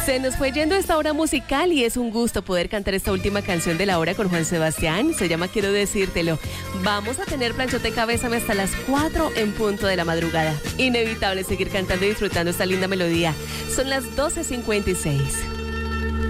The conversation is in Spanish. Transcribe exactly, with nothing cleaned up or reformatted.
Se nos fue yendo esta hora musical y es un gusto poder cantar esta última canción de la hora con Juan Sebastián. Se llama Quiero Decírtelo. Vamos a tener Planchoteca Bésame hasta las cuatro en punto de la madrugada. Inevitable seguir cantando y disfrutando esta linda melodía. Son las doce cincuenta y seis.